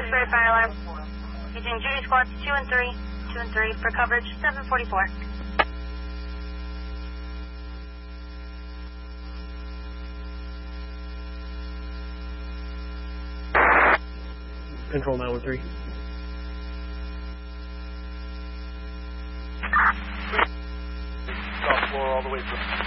Roxbury fire alarm. Using duty squads 2 and 3. 2 and 3 for coverage 744. Control 913. Top floor all the way through.